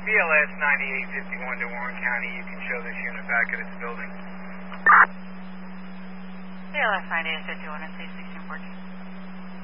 BLS 9851 to Warren County. You can show this unit back at its building. BLS 9851 and C1614.